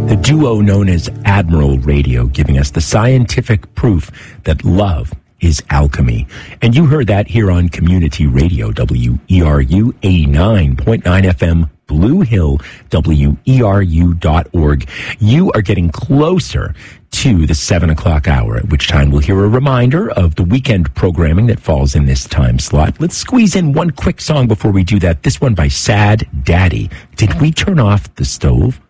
The duo known as Admiral Radio, giving us the scientific proof that love is alchemy. And you heard that here on Community Radio, WERU 89.9 FM, Blue Hill, WERU.org. You are getting closer to the 7 o'clock hour, at which time we'll hear a reminder of the weekend programming that falls in this time slot. Let's squeeze in one quick song before we do that. This one by Sad Daddy. Did we turn off the stove?